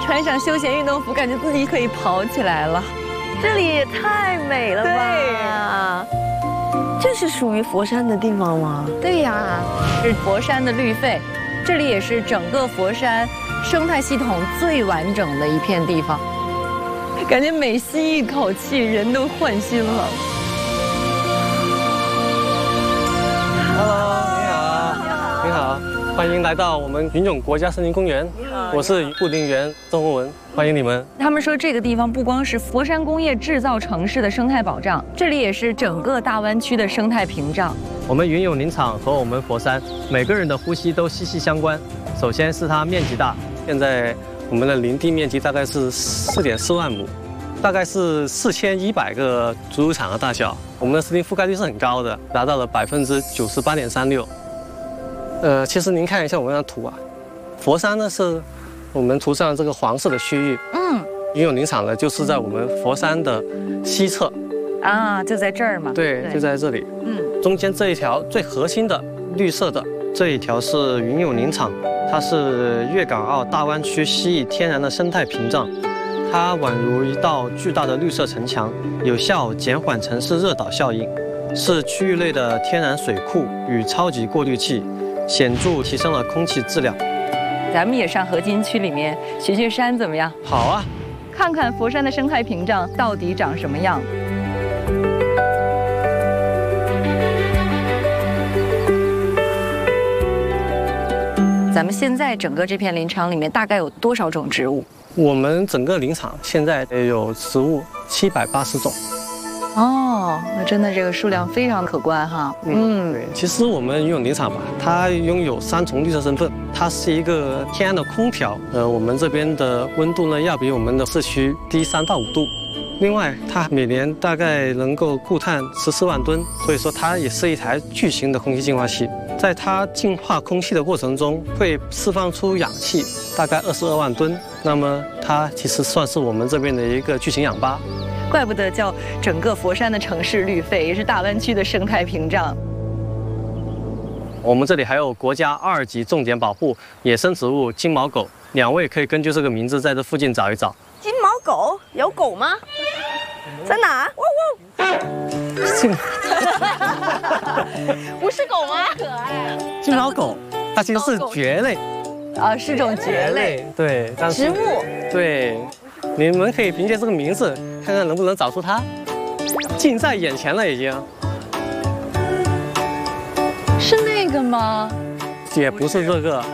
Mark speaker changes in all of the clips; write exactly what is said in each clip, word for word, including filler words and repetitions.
Speaker 1: 穿上休闲运动服，感觉自己可以跑起来了。
Speaker 2: 这里也太美了吧！
Speaker 1: 对
Speaker 2: 呀，这是属于佛山的地方吗？
Speaker 1: 对呀，是佛山的绿肺，这里也是整个佛山生态系统最完整的一片地方。感觉每吸一口气，人都换新了。
Speaker 3: Hello， 你好，你好，欢迎来到我们云涌国家森林公园。我是护林员郑宏文，欢迎你们。
Speaker 1: 他们说这个地方不光是佛山工业制造城市的生态保障，这里也是整个大湾区的生态屏障。
Speaker 3: 我们云涌林场和我们佛山每个人的呼吸都息息相关。首先是它面积大，现在我们的林地面积大概是四点四万亩，大概是四千一百个足球场的大小。我们的森林覆盖率是很高的，达到了百分之九十八点三六。呃，其实您看一下我们的图啊，佛山呢是我们图上这个黄色的区域，
Speaker 1: 嗯，
Speaker 3: 云涌林场呢就是在我们佛山的西侧，
Speaker 1: 啊，就在这儿嘛。
Speaker 3: 对，对就在这里。嗯，中间这一条最核心的绿色的这一条是云涌林场，它是粤港澳大湾区西翼天然的生态屏障，它宛如一道巨大的绿色城墙，有效减缓城市热岛效应，是区域内的天然水库与超级过滤器，显著提升了空气质量。
Speaker 1: 咱们也上河津区里面学学山怎么样？
Speaker 3: 好啊，
Speaker 1: 看看佛山的生态屏障到底长什么样。咱们现在整个这片林场里面大概有多少种植物？
Speaker 3: 我们整个林场现在有植物七百八十种。
Speaker 1: 哦，那真的这个数量非常可观哈。
Speaker 3: 嗯，对。其实我们云涌林场吧，它拥有三重绿色身份，它是一个天然的空调。呃，我们这边的温度呢，要比我们的市区低三到五度。另外，它每年大概能够固碳十四万吨，所以说它也是一台巨型的空气净化器。在它净化空气的过程中，会释放出氧气，大概二十二万吨。那么它其实算是我们这边的一个巨型氧吧。
Speaker 1: 怪不得叫整个佛山的城市绿肺，也是大湾区的生态屏障。
Speaker 3: 我们这里还有国家二级重点保护野生植物金毛狗，两位可以根据这个名字在这附近找一找。
Speaker 2: 金毛狗有狗吗？在哪？汪汪！不是狗吗？可爱。
Speaker 3: 金毛狗，它其实是蕨类。
Speaker 1: 啊，是种蕨类。
Speaker 3: 对，但是
Speaker 2: 植物。对。
Speaker 3: 你们可以凭借这个名字，看看能不能找出它，近在眼前了已经。
Speaker 1: 是那个吗？
Speaker 3: 也不是这个，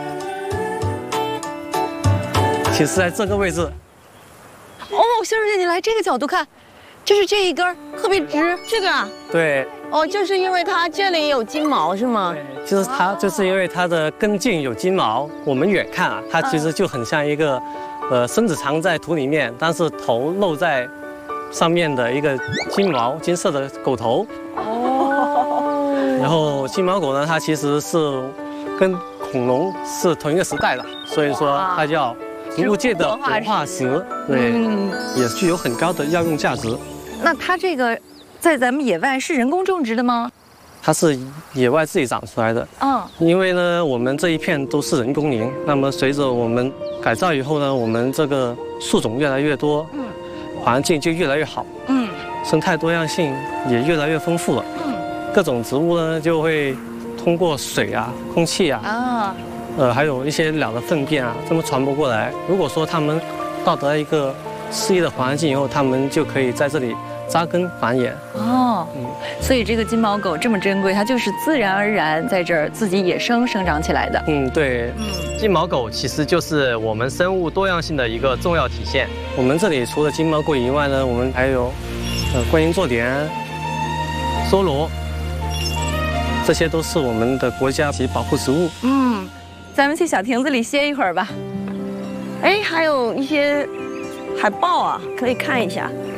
Speaker 3: 其实在这个位置。
Speaker 1: 哦，小姐姐，你来这个角度看，就是这一根特别直，
Speaker 2: 这个啊。
Speaker 3: 对。
Speaker 2: 哦，就是因为它这里有金毛是吗？
Speaker 3: 对，就是它，就是因为它的根茎有金毛，我们远看啊，它其实就很像一个。呃，身子藏在土里面，但是头露在上面的一个金毛金色的狗头。哦。然后金毛狗呢，它其实是跟恐龙是同一个时代的，所以说它叫植物界的活化石。对，嗯、也具有很高的药用价值。
Speaker 1: 那它这个在咱们野外是人工种植的吗？
Speaker 3: 它是野外自己长出来的。嗯，因为呢，我们这一片都是人工林，那么随着我们改造以后呢，我们这个树种越来越多，嗯，环境就越来越好，嗯，生态多样性也越来越丰富了，嗯，各种植物呢就会通过水啊、空气啊，啊，呃，还有一些鸟的粪便啊，这么传播过来。如果说它们到达一个适宜的环境以后，它们就可以在这里扎根繁衍。
Speaker 1: 哦，嗯，所以这个金毛狗这么珍贵，它就是自然而然在这儿自己野生生长起来的。
Speaker 3: 嗯，对，嗯，金毛狗其实就是我们生物多样性的一个重要体现。我们这里除了金毛狗以外呢，我们还有呃观音坐莲、梭罗，这些都是我们的国家级保护植物。
Speaker 1: 嗯，咱们去小亭子里歇一会儿吧。
Speaker 2: 哎，还有一些海豹啊，可以看一下。